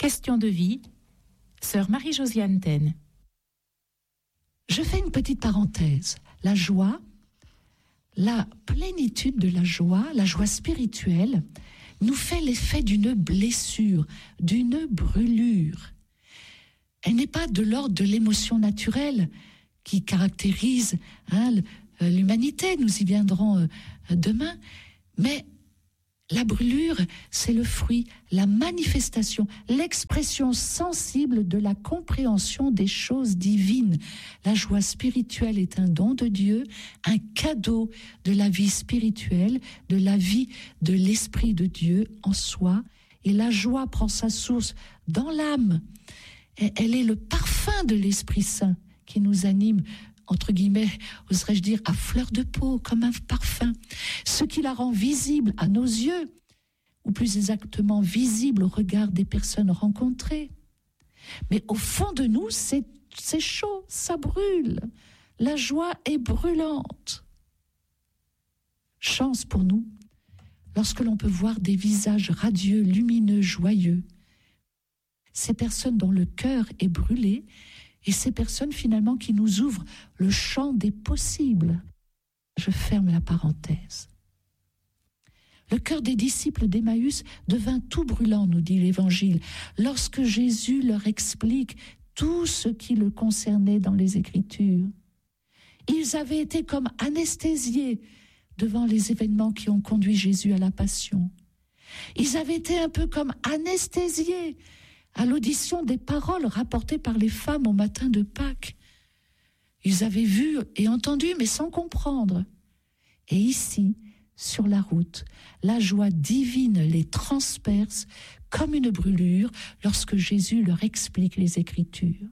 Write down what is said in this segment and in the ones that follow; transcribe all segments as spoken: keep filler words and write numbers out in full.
Question de vie, sœur Marie-Josiane Ten. Je fais une petite parenthèse. La joie, la plénitude de la joie, la joie spirituelle, nous fait l'effet d'une blessure, d'une brûlure. Elle n'est pas de l'ordre de l'émotion naturelle qui caractérise hein, l'humanité, nous y viendrons demain, mais la brûlure, c'est le fruit, la manifestation, l'expression sensible de la compréhension des choses divines. La joie spirituelle est un don de Dieu, un cadeau de la vie spirituelle, de la vie de l'Esprit de Dieu en soi. Et la joie prend sa source dans l'âme. Elle est le parfum de l'Esprit Saint qui nous anime, entre guillemets, oserais-je dire, à fleur de peau, comme un parfum. Ce qui la rend visible à nos yeux, ou plus exactement visible au regard des personnes rencontrées. Mais au fond de nous, c'est, c'est chaud, ça brûle. La joie est brûlante. Chance pour nous, lorsque l'on peut voir des visages radieux, lumineux, joyeux. Ces personnes dont le cœur est brûlé, et ces personnes finalement qui nous ouvrent le champ des possibles. Je ferme la parenthèse. Le cœur des disciples d'Emmaüs devint tout brûlant, nous dit l'Évangile, lorsque Jésus leur explique tout ce qui le concernait dans les Écritures. Ils avaient été comme anesthésiés devant les événements qui ont conduit Jésus à la Passion. Ils avaient été un peu comme anesthésiés à l'audition des paroles rapportées par les femmes au matin de Pâques. Ils avaient vu et entendu, mais sans comprendre. Et ici, sur la route, la joie divine les transperce comme une brûlure lorsque Jésus leur explique les Écritures.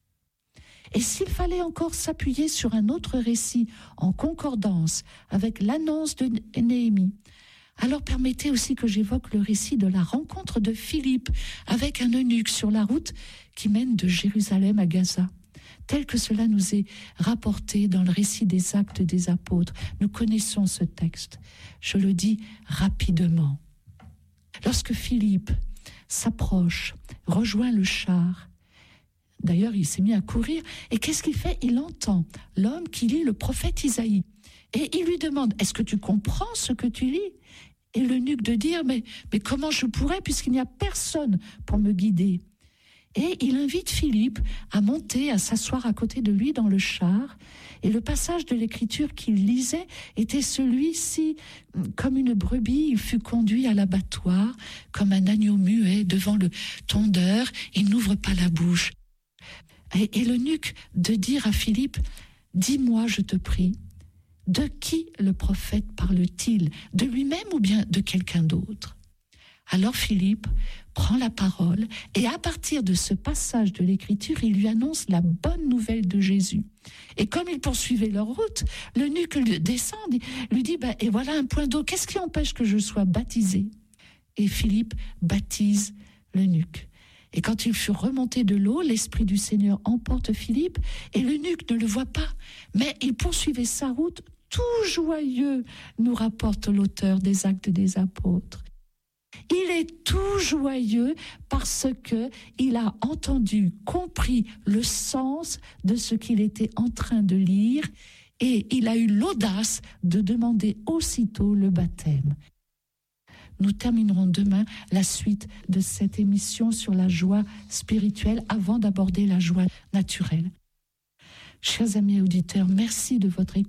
Et s'il fallait encore s'appuyer sur un autre récit en concordance avec l'annonce de Néhémie, alors permettez aussi que j'évoque le récit de la rencontre de Philippe avec un eunuque sur la route qui mène de Jérusalem à Gaza, tel que cela nous est rapporté dans le récit des Actes des Apôtres. Nous connaissons ce texte. Je le dis rapidement. Lorsque Philippe s'approche, rejoint le char, d'ailleurs il s'est mis à courir, et qu'est-ce qu'il fait? Il entend l'homme qui lit le prophète Isaïe. Et il lui demande, est-ce que tu comprends ce que tu lis? Et l'eunuque de dire, mais, mais comment je pourrais puisqu'il n'y a personne pour me guider? Et il invite Philippe à monter, à s'asseoir à côté de lui dans le char. Et le passage de l'Écriture qu'il lisait était celui-ci, comme une brebis, il fut conduit à l'abattoir, comme un agneau muet devant le tondeur, il n'ouvre pas la bouche. Et, et l'eunuque de dire à Philippe, dis-moi, je te prie, de qui le prophète parle-t-il? De lui-même ou bien de quelqu'un d'autre? Alors Philippe prend la parole et à partir de ce passage de l'Écriture, il lui annonce la bonne nouvelle de Jésus. Et comme ils poursuivaient leur route, l'eunuque descend, lui dit, bah, et voilà un point d'eau, qu'est-ce qui empêche que je sois baptisé? Et Philippe baptise l'eunuque. Et quand il fut remonté de l'eau, l'Esprit du Seigneur emporte Philippe, et l'eunuque ne le voit pas, mais il poursuivait sa route tout joyeux, nous rapporte l'auteur des Actes des Apôtres. Il est tout joyeux parce que il a entendu, compris le sens de ce qu'il était en train de lire, et il a eu l'audace de demander aussitôt le baptême. Nous terminerons demain la suite de cette émission sur la joie spirituelle avant d'aborder la joie naturelle. Chers amis auditeurs, merci de votre écoute.